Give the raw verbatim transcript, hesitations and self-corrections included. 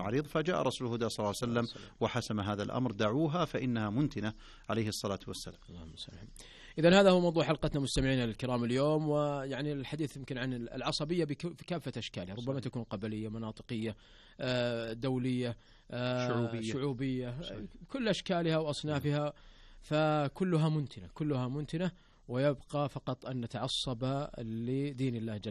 عريض، فجاء رسول الهدى صلى الله عليه وسلم وحسم هذا الأمر. دعوها فإنها منتنة عليه الصلاة والسلام. إذن هذا هو موضوع حلقتنا مستمعينا الكرام اليوم، ويعني الحديث يمكن عن العصبية بكافة أشكالها، ربما تكون قبلية، مناطقية، دولية، شعوبية, شعوبية كل أشكالها وأصنافها، فكلها منتنة كلها منتنة، ويبقى فقط أن نتعصب لدين الله جل